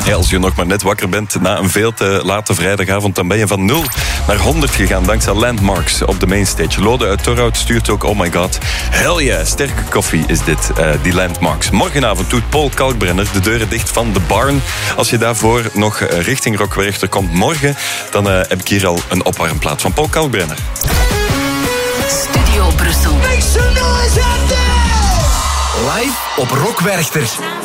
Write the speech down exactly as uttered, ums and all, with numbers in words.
Ja, als je nog maar net wakker bent na een veel te late vrijdagavond, dan ben je van nul naar honderd gegaan dankzij Landmarks op de mainstage. Lode uit Torhout stuurt ook, oh my god, hell yeah, sterke koffie is dit, uh, die Landmarks. Morgenavond doet Paul Kalkbrenner de deuren dicht van The Barn. Als je daarvoor nog richting Rockwerchter komt morgen, dan uh, heb ik hier al een opwarmplaats van Paul Kalkbrenner. Studio Brussel. Make some noise out there! Live op Rockwerchter.